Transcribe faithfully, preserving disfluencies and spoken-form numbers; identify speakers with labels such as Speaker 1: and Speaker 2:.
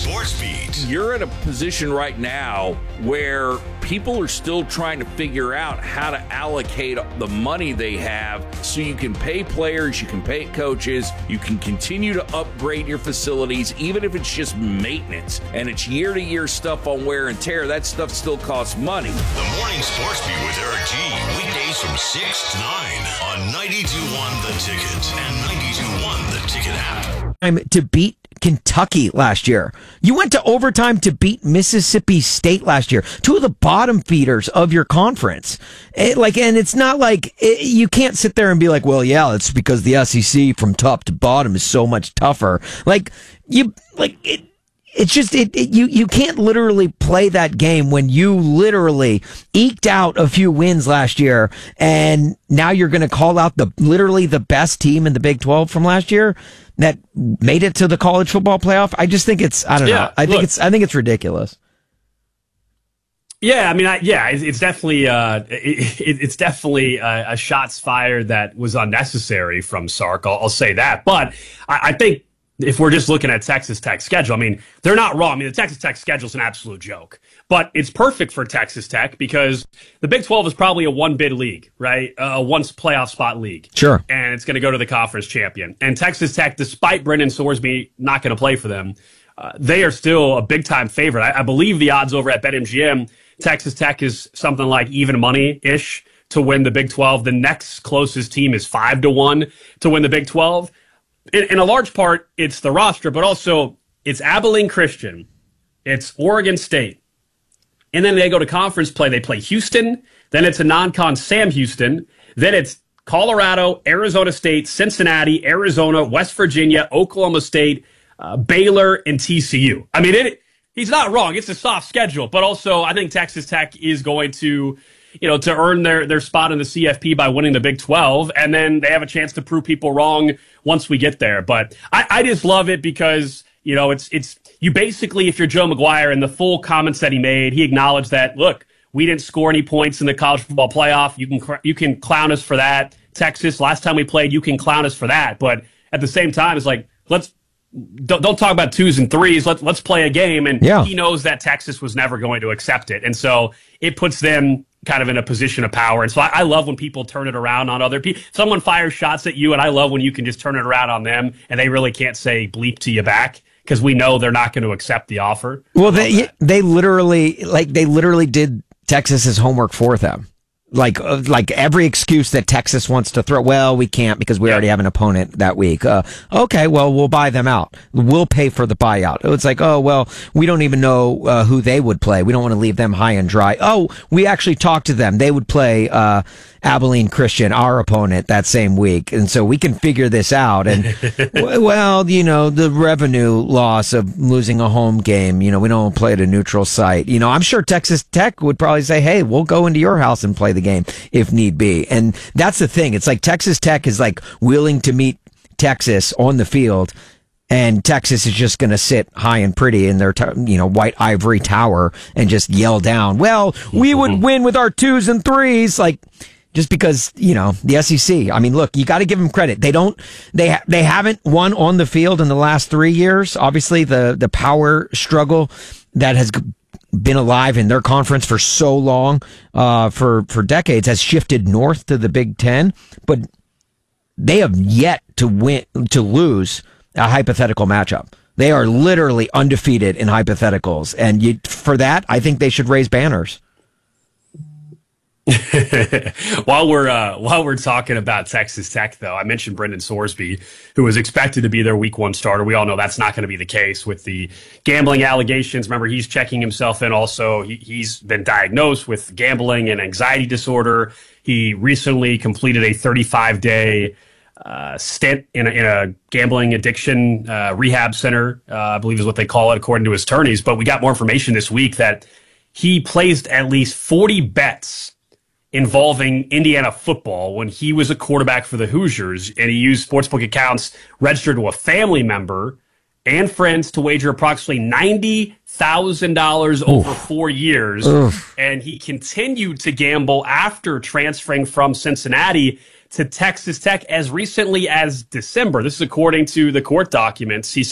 Speaker 1: Sports Beat.
Speaker 2: You're in a position right now where people are still trying to figure out how to allocate the money they have so you can pay players, you can pay coaches, you can continue to upgrade your facilities, even if it's just maintenance and it's year-to-year stuff on wear and tear. That stuff still costs money.
Speaker 1: The Morning Sports Beat with Eric G. Weekdays from six to nine on ninety-two point one The Ticket and ninety-two point one The Ticket app.
Speaker 3: To beat Kentucky last year. You went to overtime to beat Mississippi State last year. Two of the bottom feeders of your conference. It, like, and it's not like it, you can't sit there and be like, well, yeah, it's because the S E C from top to bottom is so much tougher. Like you, like it. It's just it, it. You you can't literally play that game when you literally eked out a few wins last year, and now you're going to call out the literally the best team in the Big twelve from last year that made it to the college football playoff. I just think it's I don't
Speaker 4: yeah,
Speaker 3: know. I think
Speaker 4: look,
Speaker 3: it's I think it's ridiculous.
Speaker 4: Yeah, I mean, I, yeah, it's, it's definitely uh, it, it's definitely a, a shots fired that was unnecessary from Sark. I'll, I'll say that, but I, I think. If we're just looking at Texas Tech's schedule, I mean, they're not wrong. I mean, the Texas Tech schedule is an absolute joke. But it's perfect for Texas Tech because the Big twelve is probably a one-bid league, right? A once-playoff spot league.
Speaker 3: Sure.
Speaker 4: And it's going to go to the conference champion. And Texas Tech, despite Brendan Sorsby not going to play for them, uh, they are still a big-time favorite. I, I believe the odds over at BetMGM, Texas Tech is something like even money-ish to win the Big twelve. The next closest team is five to one to win the Big twelve. In, in a large part, it's the roster, but also it's Abilene Christian, it's Oregon State, and then they go to conference play. They play Houston, then it's a non-con Sam Houston, then it's Colorado, Arizona State, Cincinnati, Arizona, West Virginia, Oklahoma State, uh, Baylor, and T C U. I mean, it, he's not wrong. It's a soft schedule, but also I think Texas Tech is going to, you know, to earn their, their spot in the C F P by winning the Big twelve, and then they have a chance to prove people wrong once we get there. But I, I just love it because, you know, it's it's you basically, if you're Joe McGuire and the full comments that he made, he acknowledged that, look, we didn't score any points in the college football playoff. You can you can clown us for that. Texas, last time we played, you can clown us for that. But at the same time, it's like, let's Don't, don't talk about twos and threes. Let's let's play a game. And
Speaker 3: yeah.
Speaker 4: He knows that Texas was never going to accept it, and so it puts them kind of in a position of power. And so I, I love when people turn it around on other people. Someone fires shots at you, and I love when you can just turn it around on them, and they really can't say bleep to you back because we know they're not going to accept the offer.
Speaker 3: Well, they that. they literally like they literally did Texas's homework for them. Like, uh, like every excuse that Texas wants to throw. Well, we can't because we yeah. already have an opponent that week. Uh, okay, well, we'll buy them out. We'll pay for the buyout. It's like, oh, well, we don't even know uh, who they would play. We don't want to leave them high and dry. Oh, we actually talked to them. They would play uh, Abilene Christian, our opponent, that same week. And so we can figure this out. And, well, you know, the revenue loss of losing a home game, you know, we don't play at a neutral site. You know, I'm sure Texas Tech would probably say, hey, we'll go into your house and play the game if need be. And that's the thing. It's like Texas Tech is like willing to meet Texas on the field, and Texas is just going to sit high and pretty in their, you know, white ivory tower and just yell down, well, we would win with our twos and threes. Like, just because, you know, the S E C, I mean, look, you got to give them credit. They don't, they, ha- they haven't won on the field in the last three years. Obviously, the, the power struggle that has been alive in their conference for so long, uh, for, for decades, has shifted north to the Big Ten, but they have yet to win, to lose a hypothetical matchup. They are literally undefeated in hypotheticals. And you, for that, I think they should raise banners.
Speaker 4: while we're uh, while we're talking about Texas Tech, though, I mentioned Brendan Sorsby, who was expected to be their week one starter. We all know that's not going to be the case with the gambling allegations. Remember, he's checking himself in also. He, he's been diagnosed with gambling and anxiety disorder. He recently completed a thirty-five day uh, stint in a, in a gambling addiction uh, rehab center, uh, I believe is what they call it, according to his attorneys. But we got more information this week that he placed at least forty bets involving Indiana football when he was a quarterback for the Hoosiers, and he used sportsbook accounts registered to a family member and friends to wager approximately ninety thousand dollars over four years. Oof. And he continued to gamble after transferring from Cincinnati to Texas Tech as recently as December. This is according to the court documents. He